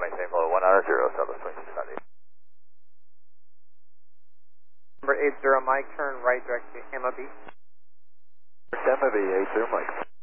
maintain flow 100, Southwest 2698. Number 80 Mike, turn right direct to Hamma Beach. Hamma Beach, 80 Mike.